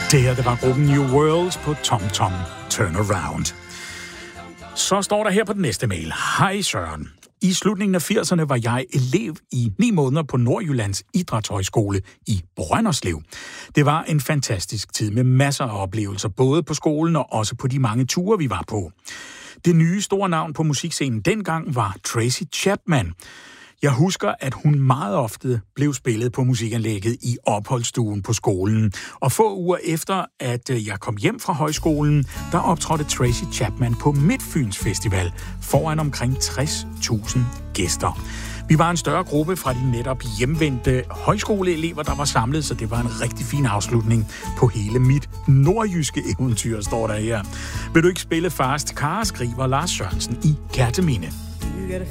Det her, det var gruppen New Worlds på Tom Tom Turnaround. Så står der her på den næste mail. Hej Søren. I slutningen af 80'erne var jeg elev i 9 måneder på Nordjyllands Idrætshøjskole i Brønderslev. Det var en fantastisk tid med masser af oplevelser, både på skolen og også på de mange ture, vi var på. Det nye store navn på musikscenen dengang var Tracy Chapman. Jeg husker, at hun meget ofte blev spillet på musikanlægget i opholdsstuen på skolen. Og få uger efter, at jeg kom hjem fra højskolen, der optrådte Tracy Chapman på Midtfyns Festival foran omkring 60.000 gæster. Vi var en større gruppe fra de netop hjemvendte højskoleelever, der var samlet, så det var en rigtig fin afslutning på hele mit nordjyske eventyr, står der her. Vil du ikke spille fast, Kara, skriver Lars Sørensen i Kerteminde.